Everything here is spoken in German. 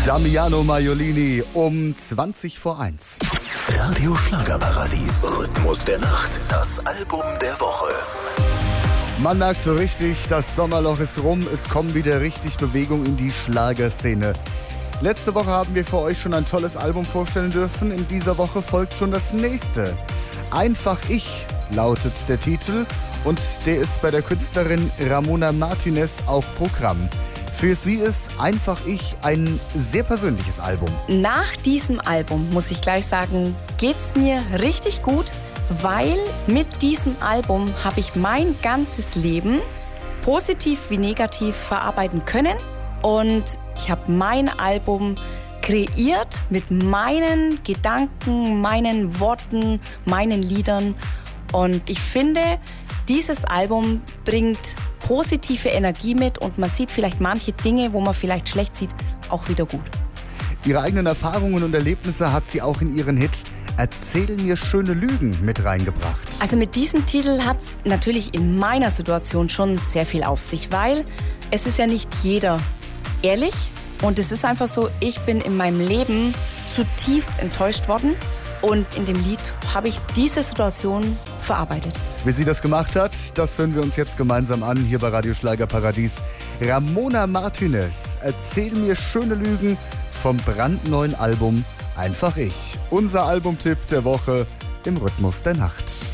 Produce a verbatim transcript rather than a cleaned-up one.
Damiano Maiolini um zwanzig vor eins. Radio Schlagerparadies. Rhythmus der Nacht. Das Album der Woche. Man merkt so richtig, das Sommerloch ist rum. Es kommt wieder richtig Bewegung in die Schlagerszene. Letzte Woche haben wir für euch schon ein tolles Album vorstellen dürfen. In dieser Woche folgt schon das nächste. Einfach ich lautet der Titel und der ist bei der Künstlerin Ramona Martinez auch Programm. Für sie ist Einfach ich ein sehr persönliches Album. Nach diesem Album, muss ich gleich sagen, geht's mir richtig gut, weil mit diesem Album habe ich mein ganzes Leben positiv wie negativ verarbeiten können. Und ich habe mein Album kreiert mit meinen Gedanken, meinen Worten, meinen Liedern. Und ich finde, dieses Album bringt positive Energie mit und man sieht vielleicht manche Dinge, wo man vielleicht schlecht sieht, auch wieder gut. Ihre eigenen Erfahrungen und Erlebnisse hat sie auch in ihren Hit Erzähl mir schöne Lügen mit reingebracht. Also mit diesem Titel hat es natürlich in meiner Situation schon sehr viel auf sich, weil es ist ja nicht jeder ehrlich und es ist einfach so, ich bin in meinem Leben zutiefst enttäuscht worden und in dem Lied habe ich diese Situation verarbeitet. Wie sie das gemacht hat, das hören wir uns jetzt gemeinsam an, hier bei Radio Schlagerparadies. Ramona Martinez, Erzähl mir schöne Lügen vom brandneuen Album Einfach ich. Unser Albumtipp der Woche im Rhythmus der Nacht.